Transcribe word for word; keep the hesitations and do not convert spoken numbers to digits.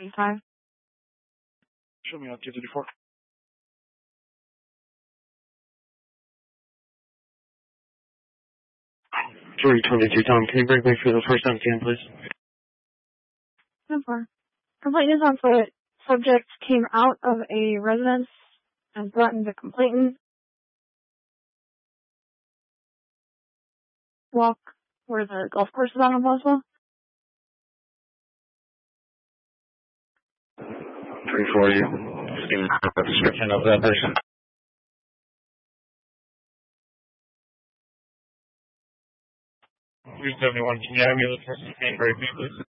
twenty-five. Show me on two thirty-four. three twenty-two, Tom. Can you break me for the first time again, please? No problem. Complaint is on foot. Subject came out of a residence and threatened the complainant. Walk where the golf course is on in Boswell. three forty. Just give me a description of that person. three seventy-one. Can you have me the person's name, break me, please?